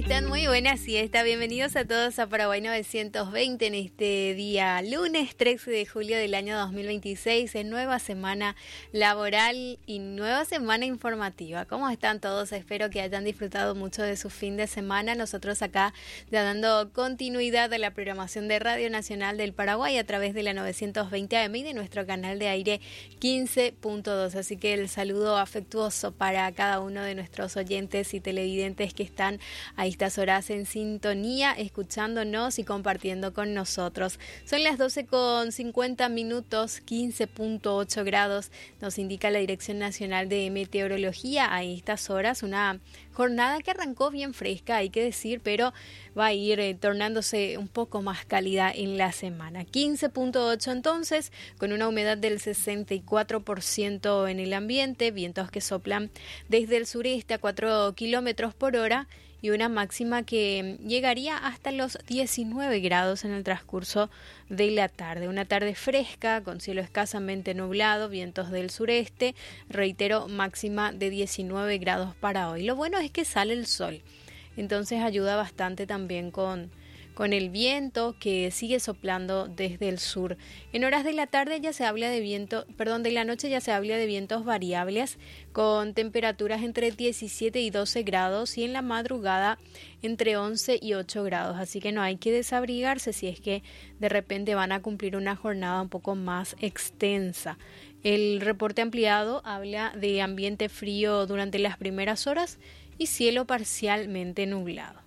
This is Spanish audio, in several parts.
están? Muy buena siesta. Bienvenidos a todos a Paraguay 920 en este día lunes 13 de julio del año 2026, en nueva semana laboral y nueva semana informativa. ¿Cómo están todos? Espero que hayan disfrutado mucho de su fin de semana. Nosotros acá ya dando continuidad a la programación de Radio Nacional del Paraguay a través de la 920 AM y de nuestro canal de aire 15.2. Así que el saludo afectuoso para cada uno de nuestros oyentes y televidentes que están a estas horas en sintonía, escuchándonos y compartiendo con nosotros. Son las 12:50, 15.8 grados, nos indica la Dirección Nacional de Meteorología a estas horas. Una jornada que arrancó bien fresca, hay que decir, pero va a ir tornándose un poco más cálida en la semana. 15.8 entonces, con una humedad del 64% en el ambiente, vientos que soplan desde el sureste a 4 kilómetros por hora y una máxima que llegaría hasta los 19 grados en el transcurso de la tarde. Una tarde fresca, con cielo escasamente nublado, vientos del sureste, reitero, máxima de 19 grados para hoy. Lo bueno es que sale el sol, entonces ayuda bastante también con el viento que sigue soplando desde el sur. En horas de la tarde ya se habla de de la noche ya se habla de vientos variables con temperaturas entre 17 y 12 grados y en la madrugada entre 11 y 8 grados. Así que no hay que desabrigarse si es que de repente van a cumplir una jornada un poco más extensa. El reporte ampliado habla de ambiente frío durante las primeras horas y cielo parcialmente nublado.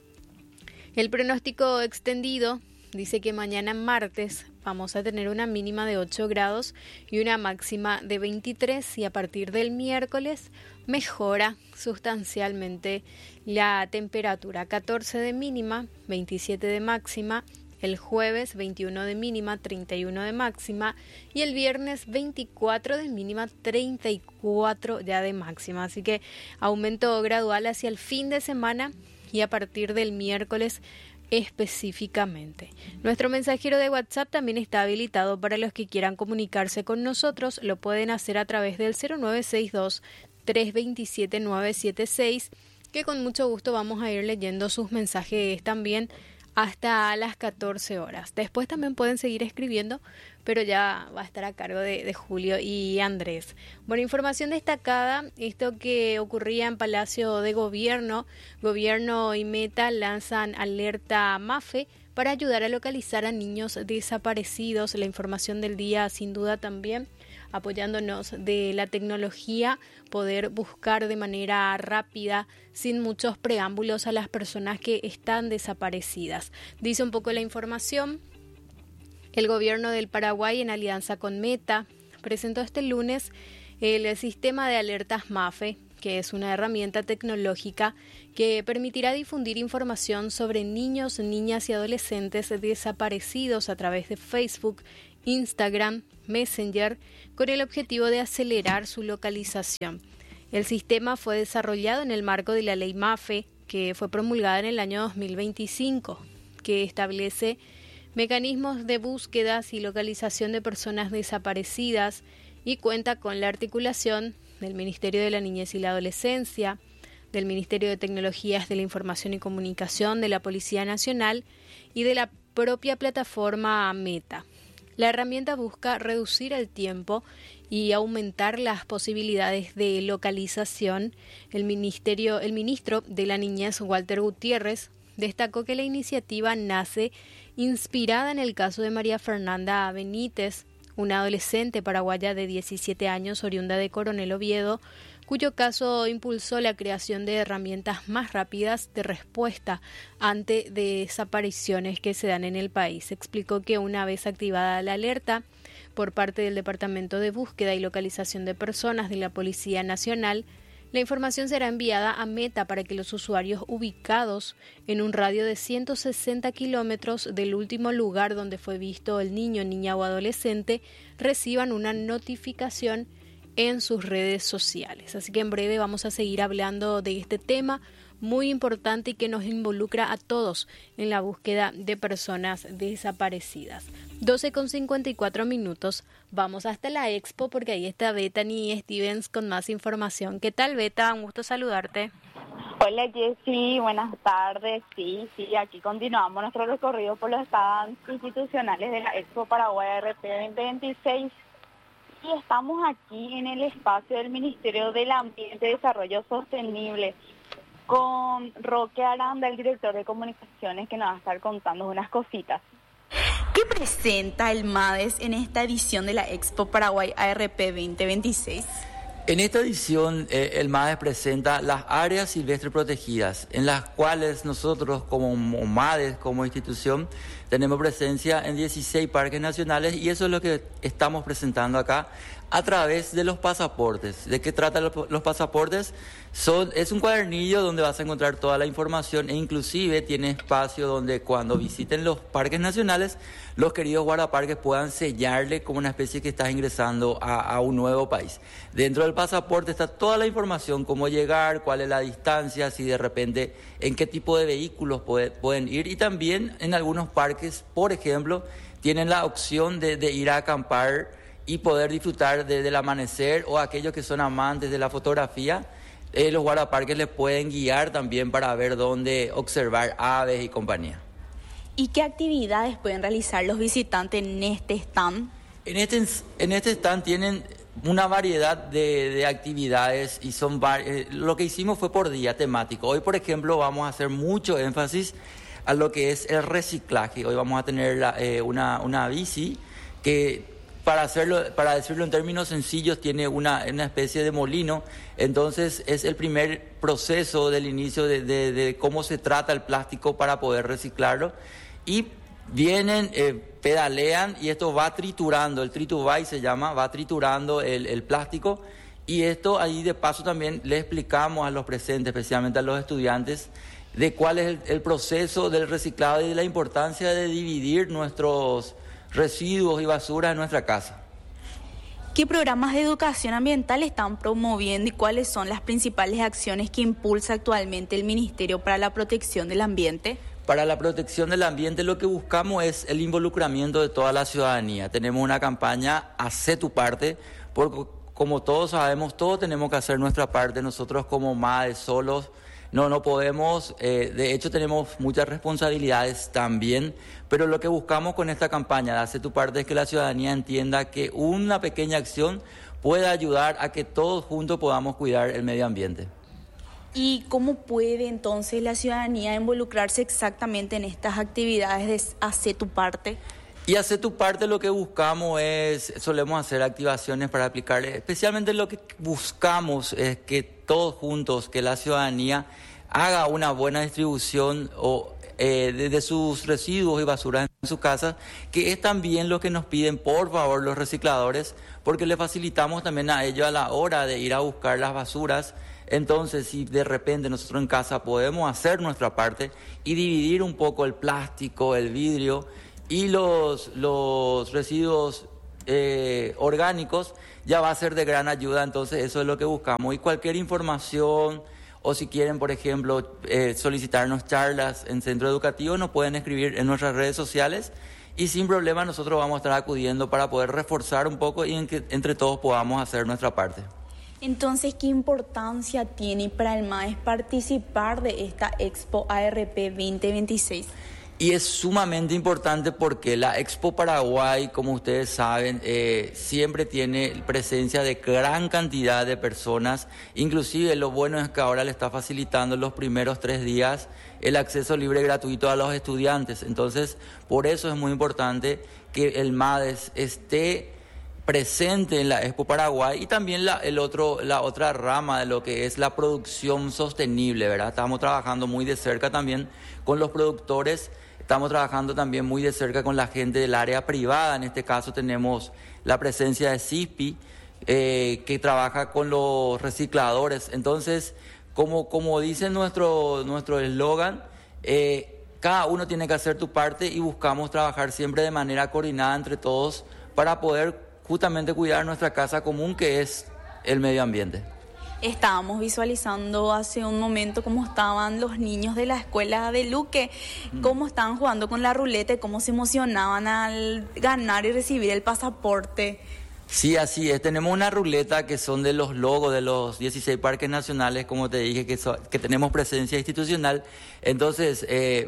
El pronóstico extendido dice que mañana martes vamos a tener una mínima de 8 grados y una máxima de 23 y a partir del miércoles mejora sustancialmente la temperatura. 14 de mínima, 27 de máxima. El jueves 21 de mínima, 31 de máxima y el viernes 24 de mínima, 34 ya de máxima. Así que aumento gradual hacia el fin de semana y a partir del miércoles específicamente. Nuestro mensajero de WhatsApp también está habilitado para los que quieran comunicarse con nosotros. Lo pueden hacer a través del 0962-327-976, que con mucho gusto vamos a ir leyendo sus mensajes también hasta las 14 horas. Después también pueden seguir escribiendo, pero ya va a estar a cargo de Julio y Andrés. Bueno, información destacada, esto que ocurría en Palacio de Gobierno y Meta lanzan alerta MAFE para ayudar a localizar a niños desaparecidos. La información del día, sin duda también, apoyándonos de la tecnología, poder buscar de manera rápida, sin muchos preámbulos, a las personas que están desaparecidas. Dice un poco la información. El gobierno del Paraguay, en alianza con Meta, presentó este lunes el sistema de alertas MAFE, que es una herramienta tecnológica que permitirá difundir información sobre niños, niñas y adolescentes desaparecidos a través de Facebook, Instagram, Messenger, con el objetivo de acelerar su localización. El sistema fue desarrollado en el marco de la ley MAFE, que fue promulgada en el año 2025, que establece mecanismos de búsquedas y localización de personas desaparecidas y cuenta con la articulación del Ministerio de la Niñez y la Adolescencia, del Ministerio de Tecnologías de la Información y Comunicación, de la Policía Nacional y de la propia plataforma Meta. La herramienta busca reducir el tiempo y aumentar las posibilidades de localización. El ministro de la Niñez, Walter Gutiérrez, destacó que la iniciativa nace inspirada en el caso de María Fernanda Benítez, una adolescente paraguaya de 17 años oriunda de Coronel Oviedo, cuyo caso impulsó la creación de herramientas más rápidas de respuesta ante desapariciones que se dan en el país. Explicó que una vez activada la alerta por parte del Departamento de Búsqueda y Localización de Personas de la Policía Nacional, la información será enviada a Meta para que los usuarios ubicados en un radio de 160 kilómetros del último lugar donde fue visto el niño, niña o adolescente reciban una notificación en sus redes sociales. Así que en breve vamos a seguir hablando de este tema muy importante y que nos involucra a todos en la búsqueda de personas desaparecidas. 12:54. Vamos hasta la Expo porque ahí está Bethany Stevens con más información. ¿Qué tal, Beta? Un gusto saludarte. Hola Jessy, buenas tardes. Sí, aquí continuamos nuestro recorrido por los stands institucionales de la Expo Paraguay RP 2026 y estamos aquí en el espacio del Ministerio del Ambiente y Desarrollo Sostenible con Roque Aranda, el director de comunicaciones, que nos va a estar contando unas cositas. ¿Qué presenta el MADES en esta edición de la Expo Paraguay ARP 2026? En esta edición, el MADES presenta las áreas silvestres protegidas, en las cuales nosotros como MADES, como institución, tenemos presencia en 16 parques nacionales y eso es lo que estamos presentando acá a través de los pasaportes. ¿De qué tratan los pasaportes? Es un cuadernillo donde vas a encontrar toda la información e inclusive tiene espacio donde cuando visiten los parques nacionales, los queridos guardaparques puedan sellarle como una especie que estás ingresando a un nuevo país. Dentro del pasaporte está toda la información, cómo llegar, cuál es la distancia, si de repente en qué tipo de vehículos pueden ir y también en algunos parques, por ejemplo, tienen la opción de ir a acampar y poder disfrutar del amanecer, o aquellos que son amantes de la fotografía, los guardaparques les pueden guiar también para ver dónde observar aves y compañía. ¿Y qué actividades pueden realizar los visitantes en este stand? En este stand tienen una variedad de actividades y son lo que hicimos fue por día temático. Hoy, por ejemplo, vamos a hacer mucho énfasis a lo que es el reciclaje. Hoy vamos a tener una bici que, para decirlo en términos sencillos, tiene una especie de molino. Entonces es el primer proceso del inicio de cómo se trata el plástico para poder reciclarlo. Y vienen, pedalean y esto va triturando, el tritubay se llama, va triturando el plástico. Y esto ahí de paso también le explicamos a los presentes, especialmente a los estudiantes, de cuál es el proceso del reciclado y de la importancia de dividir nuestros residuos y basura en nuestra casa. ¿Qué programas de educación ambiental están promoviendo y cuáles son las principales acciones que impulsa actualmente el Ministerio para la Protección del Ambiente? Para la protección del ambiente lo que buscamos es el involucramiento de toda la ciudadanía. Tenemos una campaña, Hacé tu parte, porque como todos sabemos, todos tenemos que hacer nuestra parte. Nosotros como MADES solos no podemos, de hecho tenemos muchas responsabilidades también, pero lo que buscamos con esta campaña de Hacé tu parte es que la ciudadanía entienda que una pequeña acción puede ayudar a que todos juntos podamos cuidar el medio ambiente. ¿Y cómo puede entonces la ciudadanía involucrarse exactamente en estas actividades de Hacé tu parte? Y Hacé tu parte lo que buscamos solemos hacer activaciones para aplicarle, especialmente lo que buscamos es que todos juntos, que la ciudadanía haga una buena distribución de sus residuos y basuras en su casa, que es también lo que nos piden por favor los recicladores, porque le facilitamos también a ellos a la hora de ir a buscar las basuras. Entonces, si de repente nosotros en casa podemos hacer nuestra parte y dividir un poco el plástico, el vidrio y los residuos orgánicos, ya va a ser de gran ayuda. Entonces eso es lo que buscamos. Y cualquier información o si quieren, por ejemplo, solicitarnos charlas en centro educativo, nos pueden escribir en nuestras redes sociales y sin problema nosotros vamos a estar acudiendo para poder reforzar un poco y en que entre todos podamos hacer nuestra parte. Entonces, ¿qué importancia tiene para el MADES participar de esta Expo ARP 2026? Y es sumamente importante porque la Expo Paraguay, como ustedes saben, siempre tiene presencia de gran cantidad de personas. Inclusive lo bueno es que ahora le está facilitando los primeros 3 días el acceso libre y gratuito a los estudiantes. Entonces, por eso es muy importante que el MADES esté presente en la Expo Paraguay y también la otra rama de lo que es la producción sostenible, ¿verdad? Estamos trabajando muy de cerca también con los productores. Estamos trabajando también muy de cerca con la gente del área privada. En este caso tenemos la presencia de CISPI, que trabaja con los recicladores. Entonces, como dice nuestro eslogan, cada uno tiene que hacer tu parte y buscamos trabajar siempre de manera coordinada entre todos para poder justamente cuidar nuestra casa común, que es el medio ambiente. Estábamos visualizando hace un momento cómo estaban los niños de la escuela de Luque, cómo estaban jugando con la ruleta y cómo se emocionaban al ganar y recibir el pasaporte. Sí, así es. Tenemos una ruleta que son de los logos de los 16 parques nacionales, como te dije, que tenemos presencia institucional. Entonces,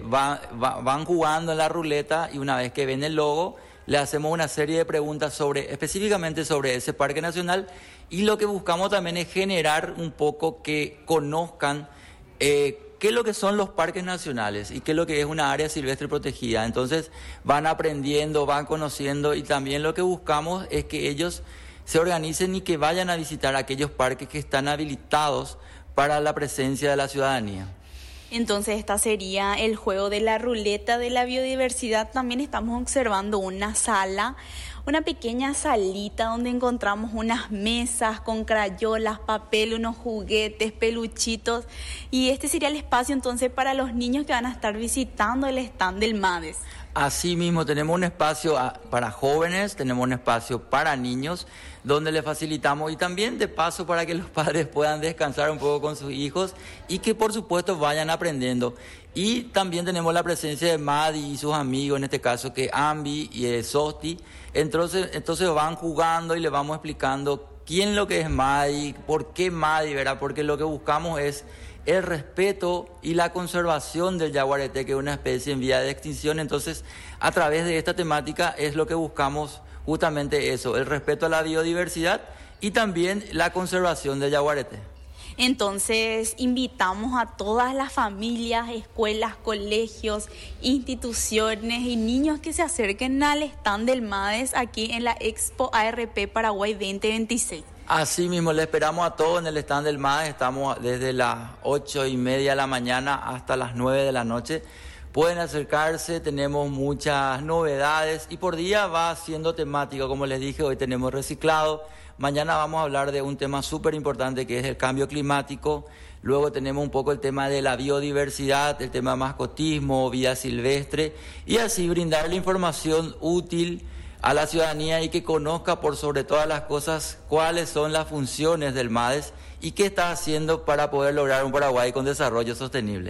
van jugando en la ruleta y una vez que ven el logo, le hacemos una serie de preguntas específicamente sobre ese parque nacional, y lo que buscamos también es generar un poco que conozcan qué es lo que son los parques nacionales y qué es lo que es una área silvestre protegida. Entonces van aprendiendo, van conociendo, y también lo que buscamos es que ellos se organicen y que vayan a visitar aquellos parques que están habilitados para la presencia de la ciudadanía. Entonces, esta sería el juego de la ruleta de la biodiversidad. También estamos observando una sala, una pequeña salita donde encontramos unas mesas con crayolas, papel, unos juguetes, peluchitos. Y este sería el espacio entonces para los niños que van a estar visitando el stand del MADES. Así mismo, tenemos un espacio para jóvenes, tenemos un espacio para niños, donde les facilitamos, y también de paso para que los padres puedan descansar un poco con sus hijos y que por supuesto vayan aprendiendo. Y también tenemos la presencia de Madi y sus amigos, en este caso que Ambi y Sosti. Entonces van jugando y les vamos explicando quién lo que es Madi, por qué Madi, ¿verdad? Porque lo que buscamos es el respeto y la conservación del yaguareté, que es una especie en vía de extinción. Entonces, a través de esta temática es lo que buscamos, justamente eso, el respeto a la biodiversidad y también la conservación del yaguareté. Entonces, invitamos a todas las familias, escuelas, colegios, instituciones y niños que se acerquen al stand del MADES aquí en la Expo ARP Paraguay 2026. Así mismo, le esperamos a todos en el stand del MADES. Estamos desde las 8:30 de la mañana hasta las 9 de la noche. Pueden acercarse, tenemos muchas novedades y por día va siendo temático. Como les dije, hoy tenemos reciclado. Mañana vamos a hablar de un tema súper importante que es el cambio climático. Luego tenemos un poco el tema de la biodiversidad, el tema de mascotismo, vida silvestre, y así brindarle información útil a la ciudadanía y que conozca por sobre todas las cosas cuáles son las funciones del MADES y qué está haciendo para poder lograr un Paraguay con desarrollo sostenible.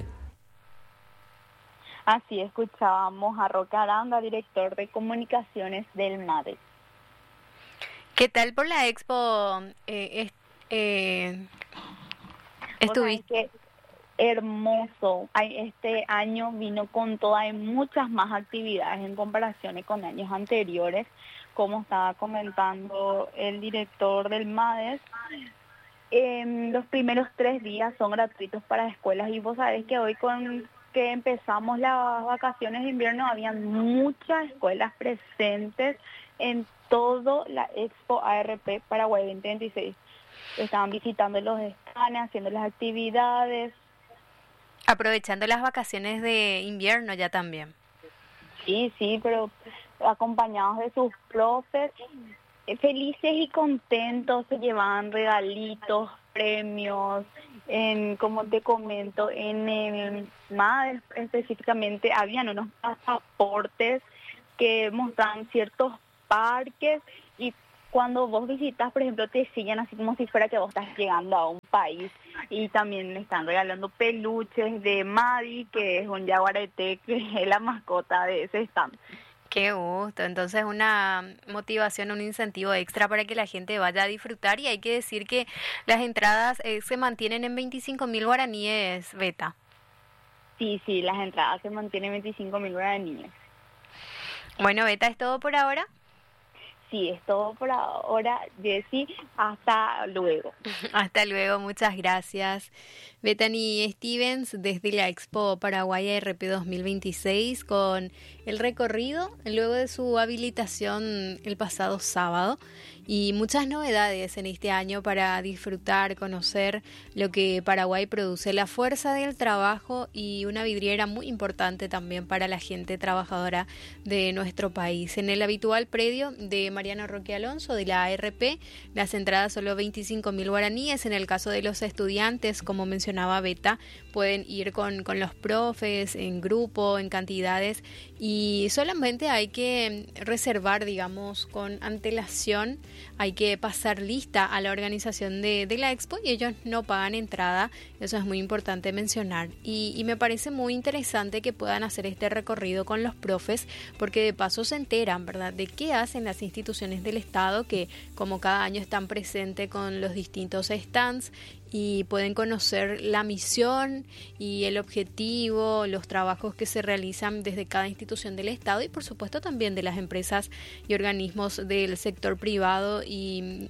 Así escuchábamos a Roque Aranda, director de comunicaciones del MADES. ¿Qué tal por la expo? ¿Estuviste? Hermoso. Este año vino con todo, hay muchas más actividades en comparación con años anteriores, como estaba comentando el director del MADES. Los primeros 3 días son gratuitos para escuelas, y vos sabés que hoy con que empezamos las vacaciones de invierno habían muchas escuelas presentes en todo la Expo ARP Paraguay 2026. Estaban visitando los stands, haciendo las actividades. Aprovechando las vacaciones de invierno ya también. Sí, pero acompañados de sus profes, felices y contentos, se llevaban regalitos, premios. Como te comento, en el MADES específicamente habían unos pasaportes que mostraban ciertos parques, y cuando vos visitas, por ejemplo, te siguen así como si fuera que vos estás llegando a un país. Y también le están regalando peluches de Madi, que es un yaguareté, que es la mascota de ese stand. Qué gusto. Entonces, una motivación, un incentivo extra para que la gente vaya a disfrutar. Y hay que decir que las entradas se mantienen en 25.000 guaraníes, Beta. Sí, las entradas se mantienen en 25.000 guaraníes. Bueno, Beta, ¿es todo por ahora? Sí, es todo por ahora, Jessy. Hasta luego. Hasta luego, muchas gracias. Bethany Stevens desde la Expo Paraguay ARP 2026 con el recorrido luego de su habilitación el pasado sábado, y muchas novedades en este año para disfrutar, conocer lo que Paraguay produce, la fuerza del trabajo y una vidriera muy importante también para la gente trabajadora de nuestro país. En el habitual predio de Mariano Roque Alonso de la ARP, las entradas solo 25.000 guaraníes. En el caso de los estudiantes, como mencionaba Beta, pueden ir con los profes, en grupo, en cantidades, y solamente hay que reservar, digamos, con antelación hay que pasar lista a la organización de la expo y ellos no pagan entrada. Eso es muy importante mencionar. Y me parece muy interesante que puedan hacer este recorrido con los profes, porque de paso se enteran, ¿verdad?, de qué hacen las instituciones del Estado, que como cada año están presentes con los distintos stands, y pueden conocer la misión y el objetivo, los trabajos que se realizan desde cada institución del Estado y por supuesto también de las empresas y organismos del sector privado y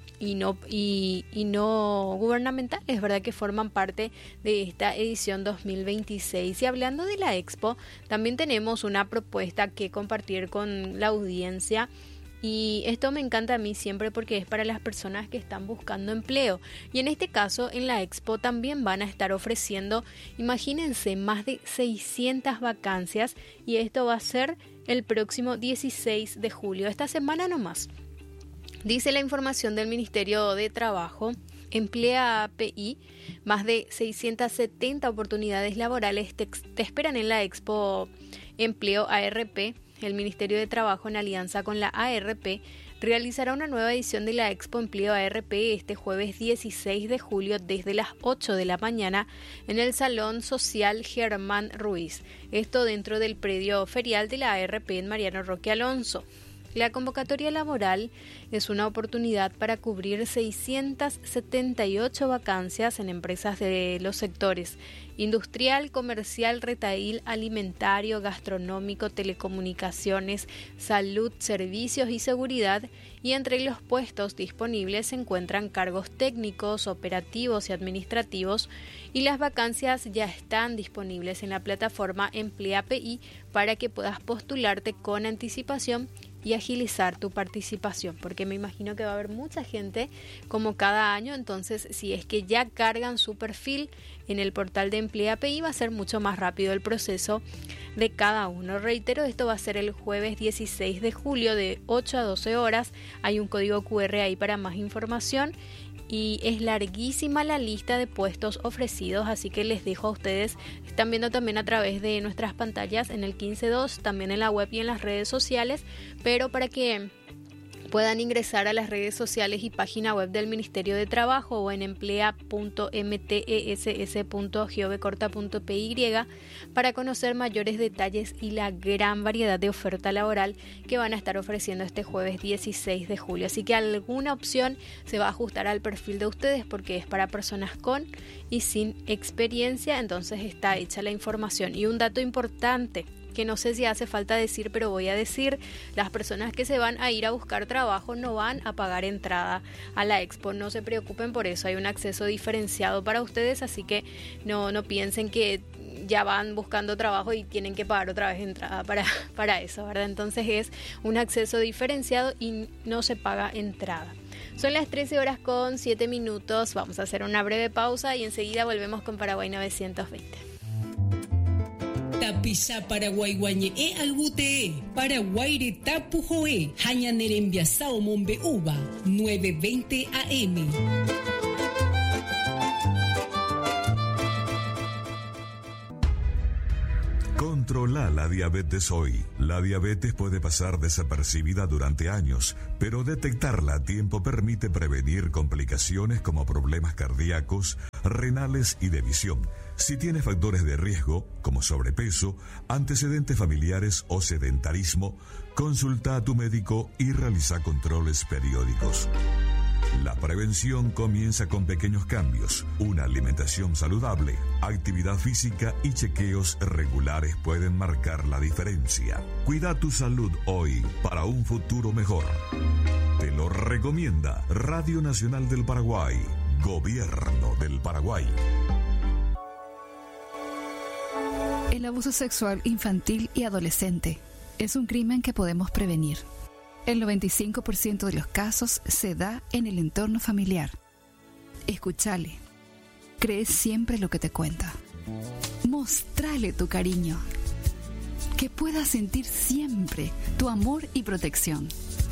no gubernamentales, ¿verdad?, que forman parte de esta edición 2026. Y hablando de la expo, también tenemos una propuesta que compartir con la audiencia. Y esto me encanta a mí siempre porque es para las personas que están buscando empleo. Y en este caso, en la expo también van a estar ofreciendo, imagínense, más de 600 vacancias. Y esto va a ser el próximo 16 de julio, esta semana nomás. Dice la información del Ministerio de Trabajo, Emplea API, más de 670 oportunidades laborales te esperan en la expo Empleo ARP. El Ministerio de Trabajo, en alianza con la ARP, realizará una nueva edición de la Expo Empleo ARP este jueves 16 de julio desde las 8 de la mañana en el Salón Social Germán Ruiz. Esto dentro del predio ferial de la ARP en Mariano Roque Alonso. La convocatoria laboral es una oportunidad para cubrir 678 vacancias en empresas de los sectores industrial, comercial, retail, alimentario, gastronómico, telecomunicaciones, salud, servicios y seguridad, y entre los puestos disponibles se encuentran cargos técnicos, operativos y administrativos, y las vacancias ya están disponibles en la plataforma Emplea API para que puedas postularte con anticipación y agilizar tu participación, porque me imagino que va a haber mucha gente como cada año. Entonces, si es que ya cargan su perfil en el portal de Emplea API, va a ser mucho más rápido el proceso de cada uno. Reitero, esto va a ser el jueves 16 de julio de 8 a 12 horas. Hay un código QR ahí para más información. Y es larguísima la lista de puestos ofrecidos, así que les dejo a ustedes, están viendo también a través de nuestras pantallas en el 15.2, también en la web y en las redes sociales, pero para que puedan ingresar a las redes sociales y página web del Ministerio de Trabajo o en emplea.mtess.govcorta.py para conocer mayores detalles y la gran variedad de oferta laboral que van a estar ofreciendo este jueves 16 de julio. Así que alguna opción se va a ajustar al perfil de ustedes porque es para personas con y sin experiencia, entonces está hecha la información. Y un dato importante, que no sé si hace falta decir, pero voy a decir: las personas que se van a ir a buscar trabajo no van a pagar entrada a la expo, no se preocupen por eso, hay un acceso diferenciado para ustedes, así que no piensen que ya van buscando trabajo y tienen que pagar otra vez entrada para eso, ¿verdad? Entonces es un acceso diferenciado y no se paga entrada. Son las 13:07, vamos a hacer una breve pausa y enseguida volvemos con Paraguay 920. Tapisa Paraguay guañe albute Paraguay tapu joe hañaner enviasao mombe uva 9:20 AM. Controla la diabetes hoy. La diabetes puede pasar desapercibida durante años, pero detectarla a tiempo permite prevenir complicaciones como problemas cardíacos, renales y de visión. Si tienes factores de riesgo, como sobrepeso, antecedentes familiares o sedentarismo, consulta a tu médico y realiza controles periódicos. La prevención comienza con pequeños cambios. Una alimentación saludable, actividad física y chequeos regulares pueden marcar la diferencia. Cuida tu salud hoy para un futuro mejor. Te lo recomienda Radio Nacional del Paraguay, Gobierno del Paraguay. El abuso sexual infantil y adolescente es un crimen que podemos prevenir. El 95% de los casos se da en el entorno familiar. Escúchale. Cree siempre lo que te cuenta. Mostrale tu cariño. Que pueda sentir siempre tu amor y protección.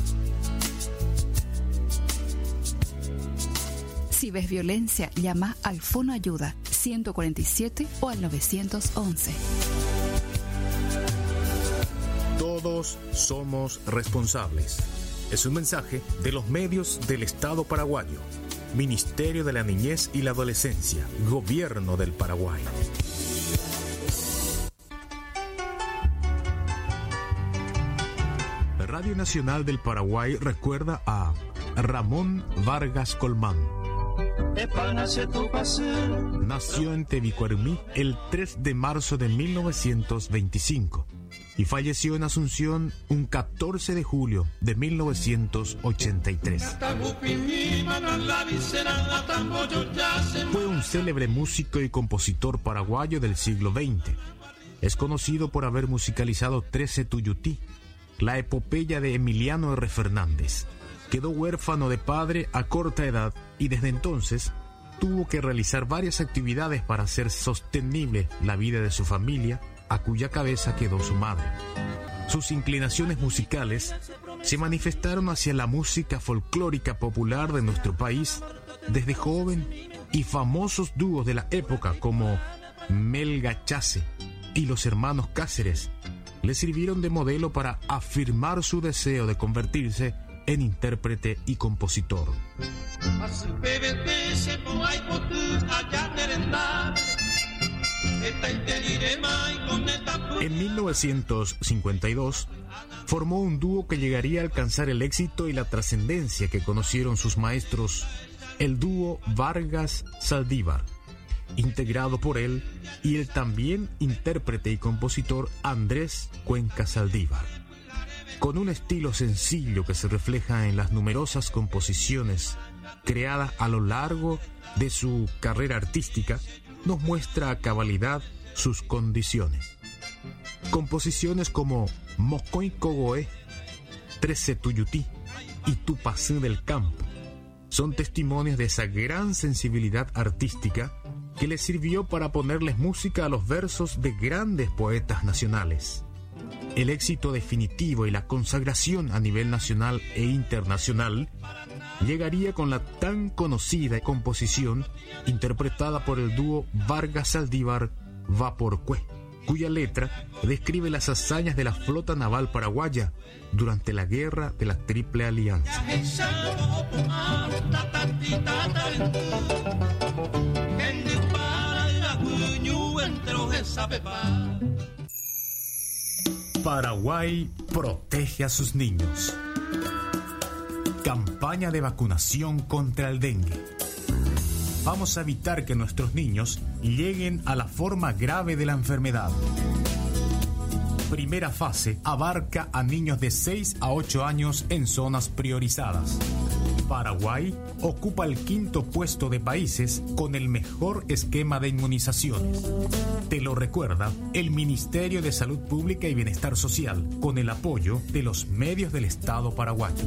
Si ves violencia, llama al Fono Ayuda 147 o al 911. Todos somos responsables. Es un mensaje de los medios del Estado paraguayo. Ministerio de la Niñez y la Adolescencia, Gobierno del Paraguay. Radio Nacional del Paraguay recuerda a Ramón Vargas Colmán. Nació en Tebicuarmí el 3 de marzo de 1925 y falleció en Asunción un 14 de julio de 1983. Fue un célebre músico y compositor paraguayo del siglo XX. Es conocido por haber musicalizado 13 Tuyutí, la epopeya de Emiliano R. Fernández. Quedó huérfano de padre a corta edad y desde entonces tuvo que realizar varias actividades para hacer sostenible la vida de su familia, a cuya cabeza quedó su madre. Sus inclinaciones musicales se manifestaron hacia la música folclórica popular de nuestro país desde joven, y famosos dúos de la época como Melga Chase y los hermanos Cáceres le sirvieron de modelo para afirmar su deseo de convertirse en intérprete y compositor. En 1952 formó un dúo que llegaría a alcanzar el éxito y la trascendencia que conocieron sus maestros, el dúo Vargas-Saldívar, integrado por él y el también intérprete y compositor Andrés Cuenca Saldívar. Con un estilo sencillo que se refleja en las numerosas composiciones creadas a lo largo de su carrera artística, nos muestra a cabalidad sus condiciones. Composiciones como Mocoy Cogoé, 13 Tuyutí y Tupacé del Campo son testimonios de esa gran sensibilidad artística que le sirvió para ponerles música a los versos de grandes poetas nacionales. El éxito definitivo y la consagración a nivel nacional e internacional llegaría con la tan conocida composición interpretada por el dúo Vargas-Saldívar, Vaporcué, cuya letra describe las hazañas de la flota naval paraguaya durante la Guerra de la Triple Alianza. Paraguay protege a sus niños. Campaña de vacunación contra el dengue. Vamos a evitar que nuestros niños lleguen a la forma grave de la enfermedad. Primera fase abarca a niños de 6 a 8 años en zonas priorizadas. Paraguay ocupa el 5º puesto de países con el mejor esquema de inmunizaciones. Te lo recuerda el Ministerio de Salud Pública y Bienestar Social, con el apoyo de los medios del Estado paraguayo.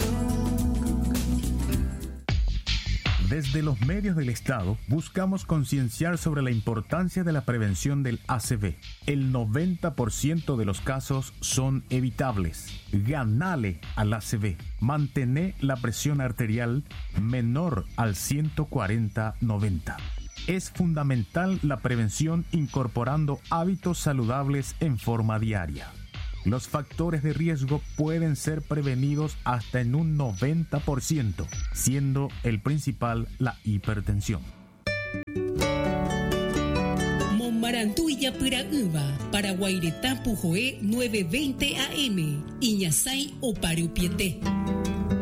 Desde los medios del Estado buscamos concienciar sobre la importancia de la prevención del ACV. El 90% de los casos son evitables. Ganale al ACV. Mantener la presión arterial menor al 140/90. Es fundamental la prevención incorporando hábitos saludables en forma diaria. Los factores de riesgo pueden ser prevenidos hasta en un 90%, siendo el principal la hipertensión. Monmarantuya Piraúba, Paraguairetapu Joé 920 AM, Iñasay o Pariupiete.